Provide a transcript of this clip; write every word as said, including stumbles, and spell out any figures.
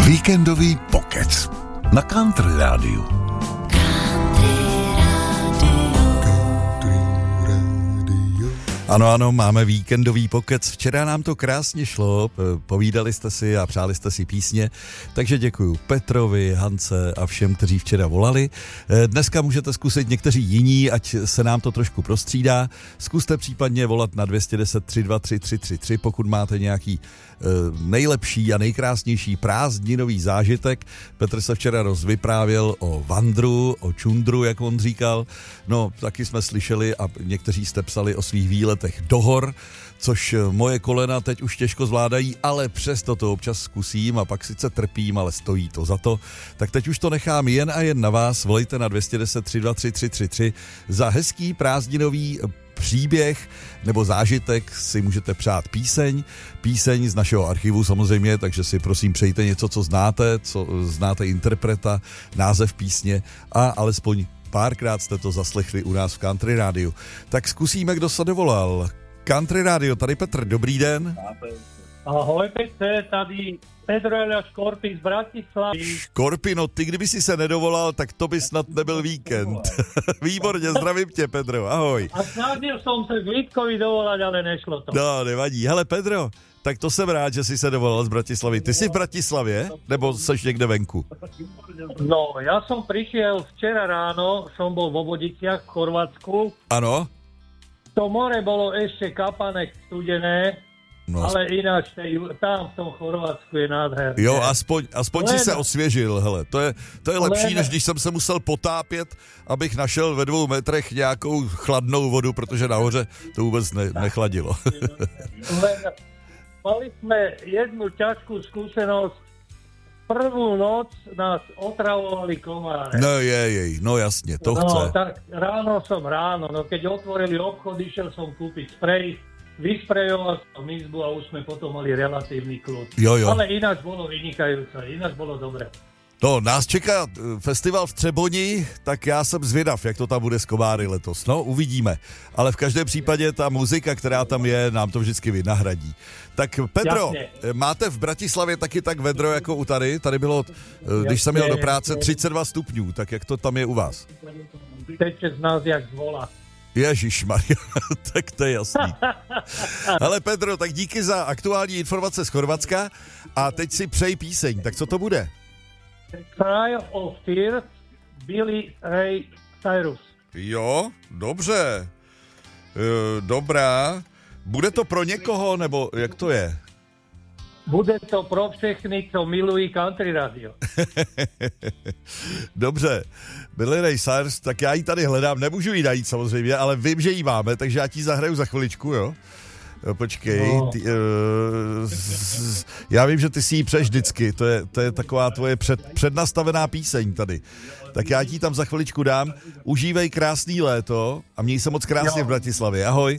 Víkendový pokec na Country Rádiu. Ano, ano, máme víkendový pokec. Včera nám to krásně šlo, povídali jste si a přáli jste si písně, takže děkuju Petrovi, Hance a všem, kteří včera volali. Dneska můžete zkusit někteří jiní, ať se nám to trošku prostřídá. Zkuste případně volat na dva deset tři dva tři tři tři tři, pokud máte nějaký nejlepší a nejkrásnější prázdninový zážitek. Petr se včera rozvyprávěl o vandru, o čundru, jak on říkal. No, taky jsme slyšeli a někteří jste psali o svých výletech do hor, což moje kolena teď už těžko zvládají, ale přesto to občas zkusím a pak sice trpím, ale stojí to za to. Tak teď už to nechám jen a jen na vás. Volejte na dva deset tři dva tři tři tři tři za hezký prázdninový příběh nebo zážitek si můžete přát píseň, píseň z našeho archivu samozřejmě, takže si prosím přejte něco, co znáte, co znáte interpreta, název písně a alespoň párkrát jste to zaslechli u nás v Country Rádiu. Tak zkusíme, kdo se dovolal. Country Rádio, tady Petr, dobrý den. Ahoj Petře, tady Pedro Elia Škorpík z Bratislavy. Škorpino, ty kdyby si se nedovolal, tak to by snad nebyl víkend. Výborně, zdravím tě, Pedro, ahoj. A snažil som se Vítkovi dovolať, ale nešlo to. No, nevadí. Hele, Pedro, tak to jsem rád, že jsi se dovolal z Bratislavy. Ty jsi v Bratislavě, nebo seš někde venku? No, ja som prišiel včera ráno, som bol vo Vodiciach v Chorvátsku. Ano? To more bolo ešte kapané, studené, no, ale ináč tam v tom Chorvátsku je nádherné. Jo, aspoň, aspoň si se osvěžil, hele. To je, to je lepší, Len... než když jsem se musel potápět, abych našel ve dvou metrech nějakou chladnou vodu, protože nahoře to vůbec ne, nechladilo. Len mali sme jednu ťažkú skúsenosť. Prvú noc nás otravovali komáre. No jej, jej, no jasne, to no, chce. No tak ráno som ráno, no keď otvorili obchod, išiel som kúpiť sprej, vysprejoval som izbu a už sme potom mali relatívny kľud. Jo, jo. Ale ináč bolo vynikajúce, ináč bolo dobre. No, nás čeká festival v Třeboni, tak já jsem zvědav, jak to tam bude s komáry letos. No, uvidíme. Ale v každém případě ta muzika, která tam je, nám to vždycky vynahradí. Tak Pedro, jasně. Máte v Bratislavě taky tak vedro jako u tady? Tady bylo, jasně, když jsem jel do práce, třicet dva stupňů, tak jak to tam je u vás? Teče z nás jak z vola. Ježišmarja, tak to je jasný. Ale Pedro, tak díky za aktuální informace z Chorvatska a teď si přeji píseň, tak co to bude? Trial of Tears, Billy Ray Cyrus. Jo, dobře. E, dobrá. Bude to pro někoho, nebo jak to je? Bude to pro všechny, co milují Country Radio. Dobře. Billy Ray Cyrus, tak já ji tady hledám. Nemůžu ji najít samozřejmě, ale vím, že ji máme, takže já ti zahraju za chviličku, jo? Počkej, no. ty, uh, z, já vím, že ty si ji přeješ vždycky, to je, to je taková tvoje před, přednastavená píseň tady. Tak já ti tam za chviličku dám. Užívej krásný léto a měj se moc krásně jo. v Bratislavě. Ahoj.